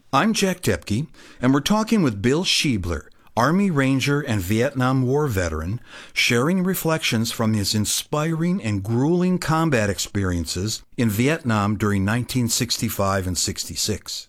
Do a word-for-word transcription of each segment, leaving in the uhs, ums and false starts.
I'm Jack Depke, and we're talking with Bill Schiebler, Army Ranger and Vietnam War veteran, sharing reflections from his inspiring and grueling combat experiences in Vietnam during nineteen sixty-five and sixty-six.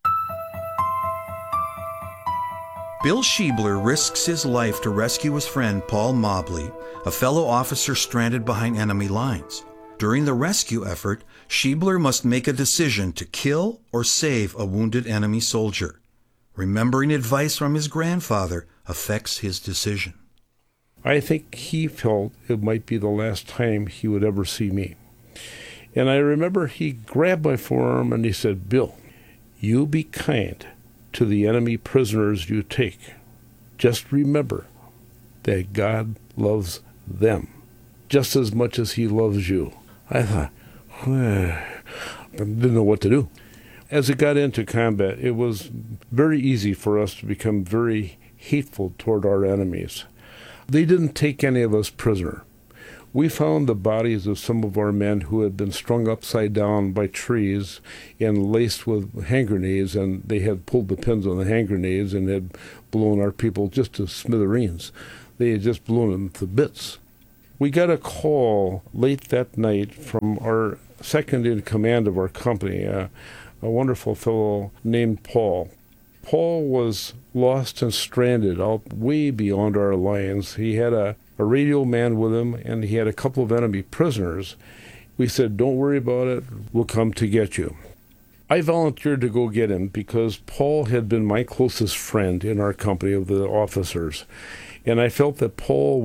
Bill Schiebler risks his life to rescue his friend Paul Mobley, a fellow officer stranded behind enemy lines. During the rescue effort, Schiebler must make a decision to kill or save a wounded enemy soldier. Remembering advice from his grandfather affects his decision. I think he felt it might be the last time he would ever see me. And I remember he grabbed my forearm and he said, "Bill, you be kind to the enemy prisoners you take. Just remember that God loves them just as much as he loves you." I thought, I didn't know what to do. As it got into combat, it was very easy for us to become very hateful toward our enemies. They didn't take any of us prisoner. We found the bodies of some of our men who had been strung upside down by trees and laced with hand grenades, and they had pulled the pins on the hand grenades and had blown our people just to smithereens. They had just blown them to bits. We got a call late that night from our second in command of our company, uh, a wonderful fellow named Paul. Paul was lost and stranded out way beyond our lines. He had a, a radio man with him, and he had a couple of enemy prisoners. We said, "Don't worry about it. We'll come to get you." I volunteered to go get him because Paul had been my closest friend in our company of the officers, and I felt that Paul